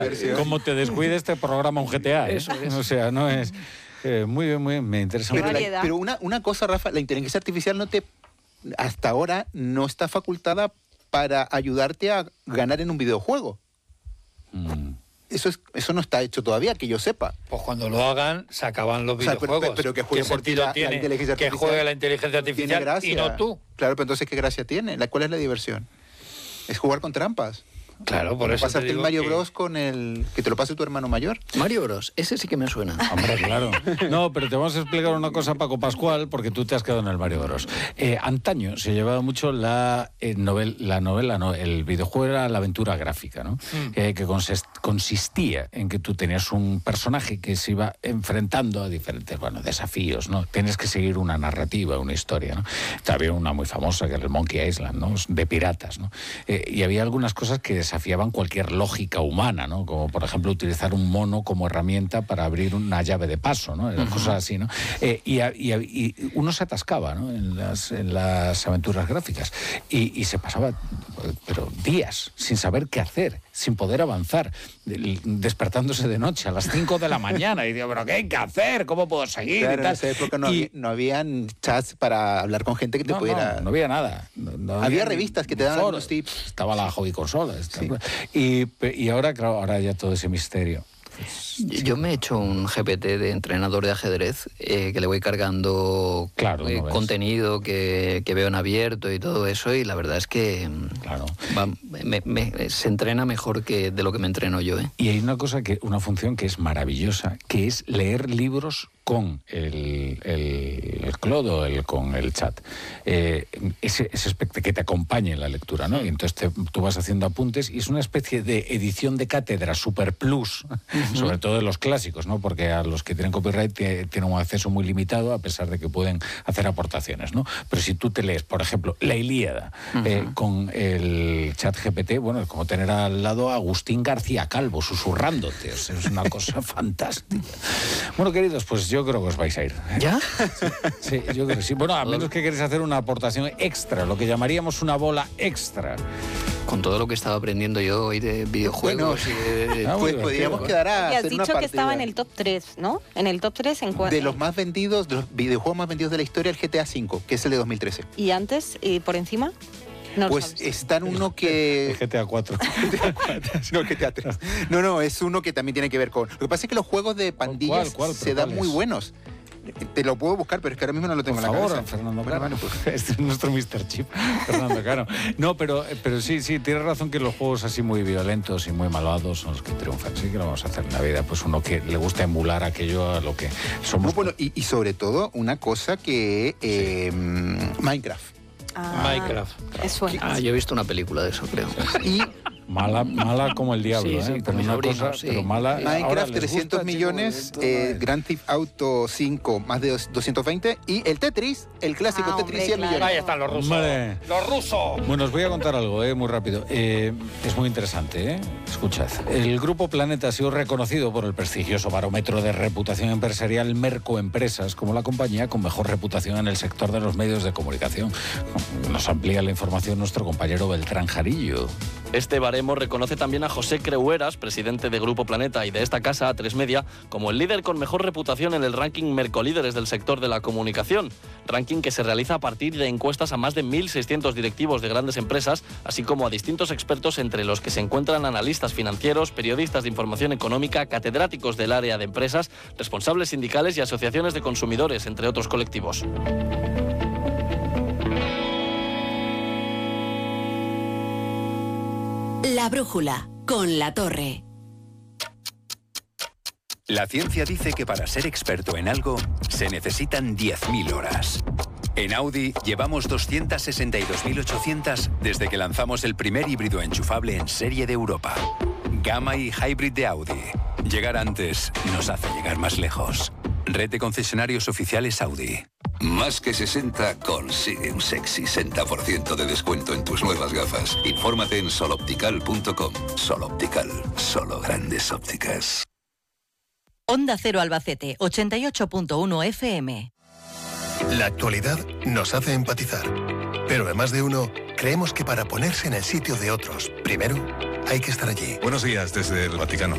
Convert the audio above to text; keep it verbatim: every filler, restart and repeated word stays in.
Como te descuides, te programa un G T A. ¿eh? Eso es. O sea, no es... Eh, muy bien, muy bien, me interesa Pero, mucho. la, pero una, una cosa, Rafa, la inteligencia artificial no te, hasta ahora no está facultada para ayudarte a ganar en un videojuego. Mm. Eso, es, eso no está hecho todavía, que yo sepa. Pues cuando lo hagan, se acaban los O sea, pero- videojuegos. pero que juegue ¿Qué por sentido ti la- tiene la inteligencia que artificial? juegue la inteligencia Tiene artificial gracia. y no tú? Claro, pero entonces, ¿qué gracia tiene? La- ¿Cuál es la diversión? Es jugar con trampas. Claro, por eso te Pasarte el digo Mario que- Bros con el... Que te lo pase tu hermano mayor. Mario Bros, ese sí que me suena. Hombre, claro. No, pero te vamos a explicar una cosa, Paco Pascual, porque tú te has quedado en el Mario Bros. Eh, antaño se llevaba mucho la, eh, novel, la novela, no, el videojuego era la aventura gráfica, ¿no? Mm. Eh, que consist, consistía en que tú tenías un personaje que se iba enfrentando a diferentes, bueno, desafíos, ¿no? Tienes que seguir una narrativa, una historia, ¿no? Había una muy famosa que era el Monkey Island, ¿no? De piratas, ¿no? Eh, y había algunas cosas que desafiaban cualquier lógica humana, ¿no? Como, por ejemplo, utilizar un mono como herramienta para abrir una llave de paso, ¿no? Uh-huh. Cosas así, ¿no? Eh, y, y, y uno se atascaba, ¿no? En las, en las aventuras gráficas. Y, y se pasaba, pero días, sin saber qué hacer, sin poder avanzar, despertándose de noche a las cinco de la mañana. Y digo, ¿pero qué hay que hacer? ¿Cómo puedo seguir? Claro, y tal. en esa época no, y, había, no habían chats para hablar con gente que te no, pudiera... No, no había nada. No, no había, había revistas que te daban algunos tips. Estaba la hobby consola. Sí. Y, y ahora, claro, ahora ya todo ese misterio. Pues, yo me he hecho un G P T de entrenador de ajedrez eh, que le voy cargando claro, eh, no contenido que, que veo en abierto y todo eso, y la verdad es que claro. va, me, me, se entrena mejor que de lo que me entreno yo. ¿eh? Y hay una cosa, que una función que es maravillosa, que es leer libros con el, el, el clodo, el, con el chat. Eh, ese, ese aspecto que te acompañe en la lectura, ¿no? Y entonces te, tú vas haciendo apuntes y es una especie de edición de cátedra super plus, uh-huh. sobre todo de los clásicos, ¿no? Porque a los que tienen copyright t- tienen un acceso muy limitado, a pesar de que pueden hacer aportaciones, ¿no? Pero si tú te lees, por ejemplo, la Ilíada uh-huh. eh, con el chat G P T, bueno, es como tener al lado a Agustín García Calvo susurrándote. O sea, es una cosa fantástica. Bueno, queridos, pues yo creo que os vais a ir. ¿Ya? Sí, yo creo que sí. Bueno, a menos que queréis hacer una aportación extra, lo que llamaríamos una bola extra. Con todo lo que estaba aprendiendo yo hoy de videojuegos bueno, y de... ah, pues podríamos quedar a y has hacer dicho una que estaba en el top tres, ¿no? En el top tres en cuanto... De los más vendidos, de los videojuegos más vendidos de la historia, el G T A cinco, que es el de dos mil trece. ¿Y antes, y por encima? No pues está en uno que... El G T A cuatro. No, el G T A tres. No, no, es uno que también tiene que ver con... Lo que pasa es que los juegos de pandillas ¿Cuál, cuál, se dan cuál muy es? buenos. Te lo puedo buscar, pero es que ahora mismo no lo tengo Por en la favor, cabeza. Fernando Bueno, Caro. bueno, pues. Este es nuestro mister Chip, Fernando Caro. No, pero, pero sí, sí, tienes razón que los juegos así muy violentos y muy malvados son los que triunfan. Sí que lo vamos a hacer en la vida. Pues uno que le gusta emular aquello a lo que somos. Muy bueno, y, y sobre todo una cosa que... Eh, sí. Minecraft. Ah, Minecraft. Eso es. Ah, yo he visto una película de eso, creo. Y... Mala, mala como el diablo, sí, sí, ¿eh? Pero una sobrino, cosa, sí. pero mala. Minecraft trescientos millones, eh, Grand Theft Auto cinco más de doscientos veinte y el Tetris, el clásico Ah, Tetris hombre, cien claro. millones. Ahí están los rusos. Hombre. ¡Los rusos! Bueno, os voy a contar algo, eh, muy rápido. Eh, es muy interesante, ¿eh? Escuchad. El Grupo Planeta ha sido reconocido por el prestigioso barómetro de reputación empresarial Merco Empresas como la compañía con mejor reputación en el sector de los medios de comunicación. Nos amplía la información nuestro compañero Beltrán Jarillo. Este baremo reconoce también a José Creueras, presidente de Grupo Planeta y de esta casa, A tres Media, como el líder con mejor reputación en el ranking Mercolíderes del sector de la comunicación. Ranking que se realiza a partir de encuestas a más de mil seiscientos directivos de grandes empresas, así como a distintos expertos entre los que se encuentran analistas financieros, periodistas de información económica, catedráticos del área de empresas, responsables sindicales y asociaciones de consumidores, entre otros colectivos. La brújula, con La Torre. La ciencia dice que para ser experto en algo se necesitan diez mil horas. En Audi llevamos doscientas sesenta y dos mil ochocientas desde que lanzamos el primer híbrido enchufable en serie de Europa. Gamma y Hybrid de Audi. Llegar antes nos hace llegar más lejos. Red de concesionarios oficiales Audi. Más que sesenta consigue un sexy sesenta por ciento de descuento en tus nuevas gafas. Infórmate en soloptical punto com. Sol Optical, solo grandes ópticas. Onda Cero Albacete, ochenta y ocho punto uno F M. La actualidad nos hace empatizar, pero a más de uno creemos que para ponerse en el sitio de otros, primero hay que estar allí. Buenos días desde el Vaticano.